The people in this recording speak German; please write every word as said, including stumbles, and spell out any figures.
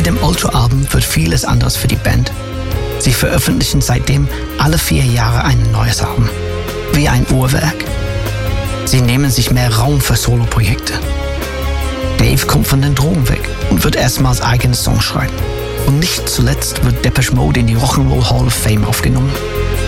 Mit dem Ultra-Album wird vieles anders für die Band. Sie veröffentlichen seitdem alle vier Jahre ein neues Album. Wie ein Uhrwerk. Sie nehmen sich mehr Raum für Solo-Projekte. Dave kommt von den Drogen weg und wird erstmals eigene Songs schreiben. Und nicht zuletzt wird Depeche Mode in die Rock'n'Roll Hall of Fame aufgenommen.